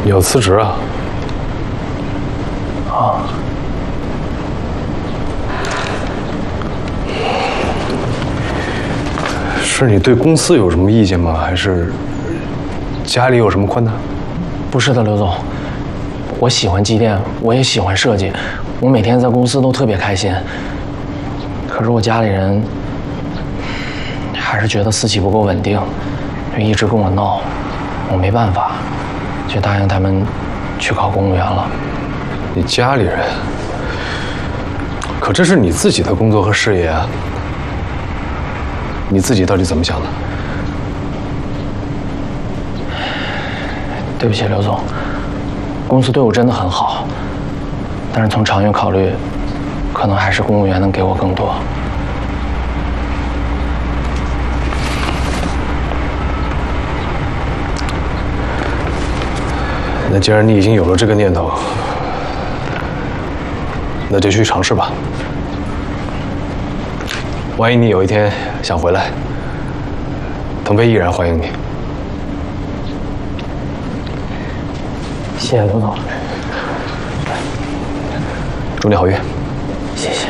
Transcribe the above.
你要辞职啊？ 啊。 是你对公司有什么意见吗？还是家里有什么困难？ 不是的，刘总，我喜欢机电，我也喜欢设计，我每天在公司都特别开心。可是我家里人还是觉得私企不够稳定，就一直跟我闹，我没办法，就答应他们去考公务员了。 你家里人？可这是你自己的工作和事业啊，你自己到底怎么想的？ 对不起，刘总，公司对我真的很好，但是从长远考虑，可能还是公务员能给我更多。 那既然你已经有了这个念头，那就去尝试吧。万一你有一天想回来，腾飞依然欢迎你。 谢谢刘总， 祝你好运。 谢谢。